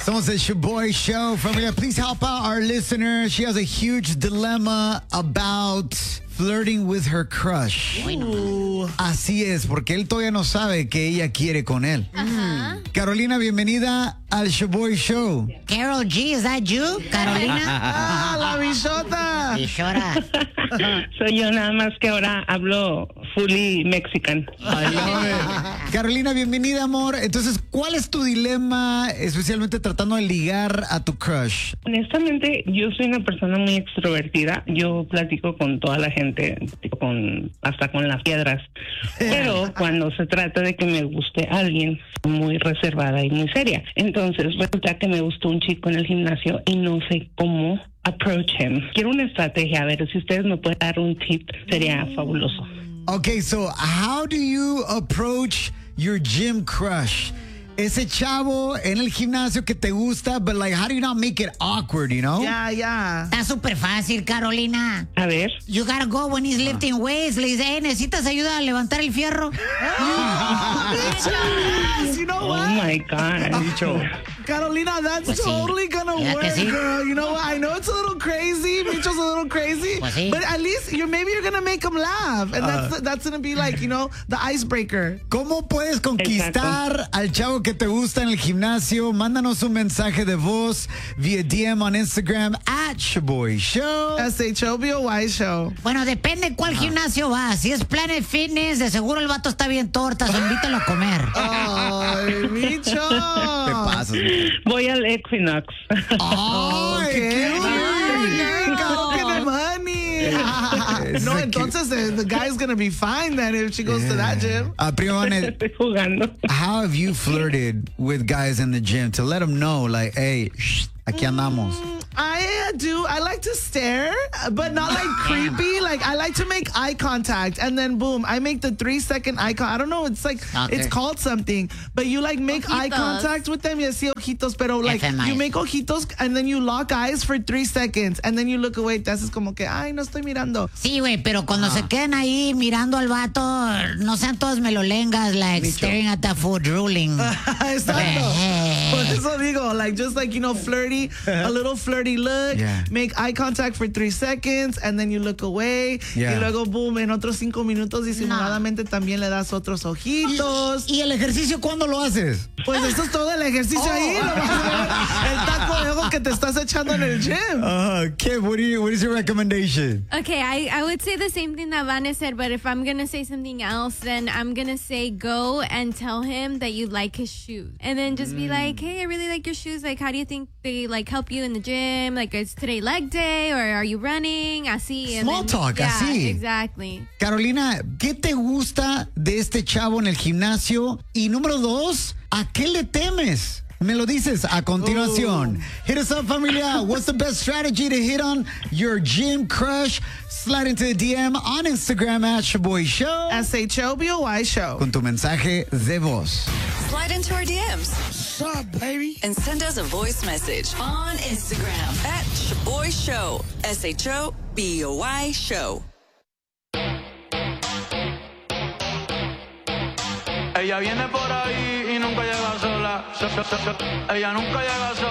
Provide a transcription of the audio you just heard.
Somos el Shoboy Show. Familia, please help out our listener. She has a huge dilemma about flirting with her crush. Así es, porque él todavía no sabe que ella quiere con él. Carolina, bienvenida al Shoboy Show. Carol G, is that you, Carolina? La bichota. Bichora. Soy yo, nada más que ahora hablo fully mexican. I love it. Carolina, bienvenida, amor. Entonces, ¿cuál es tu dilema, especialmente tratando de ligar a tu crush? Honestamente, yo soy una persona muy extrovertida. Yo platico con toda la gente, hasta con las piedras. Pero cuando se trata de que me guste alguien, soy muy reservada y muy seria. Entonces, resulta que me gustó un chico en el gimnasio y no sé cómo approach him. Quiero una estrategia. A ver, si ustedes me pueden dar un tip, sería fabuloso. Okay, so how do you approach your gym crush? Ese chavo en el gimnasio que te gusta, but like, how do you not make it awkward, you know? Yeah. Está súper fácil, Carolina. A ver. You gotta go when he's lifting weights. Le dice, ¿necesitas ayuda a levantar el fierro? Yes, you know Oh what? my God. Carolina, that's Pues sí. totally gonna Ya que work, sí. girl. You know what? I know it's a little crazy. Micho's a little crazy. Pues sí. But at least maybe you're gonna make him laugh. And that's gonna be like, the icebreaker. ¿Cómo puedes conquistar al chavo que te gusta en el gimnasio? Mándanos un mensaje de voz vía DM on Instagram @Shoboy Show. SHOBOY show. Bueno, depende cuál gimnasio va. Si es Planet Fitness, de seguro el vato está bien tortas. Invítalo a comer. Ay, Micho. Te pasas. Voy al Equinox. ¡Ay, qué Go get him, honey. No, entonces the guy's gonna be fine then if she goes to that gym. Prima Vanet, Estoy jugando. how have you flirted with guys in the gym to let them know, like, hey, aquí andamos? I like to stare, but not like creepy. Like, I like to make eye contact, and then boom, I make the 3-second eye contact. I don't know, it's like, Okay. it's called something, but you like make eye contact with them. Yes, sí, ojitos, pero like, FMI. you make ojitos, and then you lock eyes for 3 seconds, and then you look away. Te haces como que, ay, no estoy mirando. Sí, güey, pero cuando se queden ahí mirando al vato, no sean todos melolengas, like staring at the food, drooling. Exacto. Por eso digo, like, just like, flirty, a little flirty look, Yeah. make eye contact for 3 seconds, and then you look away, Yeah. y luego, boom, en otros 5 minutos disimuladamente también le das otros ojitos. ¿Y el ejercicio cuándo lo haces? Pues eso es todo el ejercicio ahí, no vas a ver el taco de ojo que te estás echando en el gym. Kim, what is your recommendation? Okay, I would say the same thing that Vanna said, but if I'm going to say something else, then I'm going to say go and tell him that you like his shoes. And then just be like, hey, I really like your shoes. Like, how do you think they, like, help you in the gym? Like, is today leg day or are you running? Así. And Small then, talk, yeah, así. Exactly. Carolina, ¿qué te gusta de este chavo en el gimnasio? Y número 2, ¿a qué le temes? Me lo dices a continuación. Hit us up, familia. What's the best strategy to hit on your gym crush? Slide into the DM on Instagram @Shoboy Show. SHOBOY show. Con tu mensaje de voz. Slide into our DMs. What's up, baby? And send us a voice message on Instagram @Shoboy Show. SHOBOY Show. Ella viene por ahí y nunca llega sola. Ella nunca llega sola.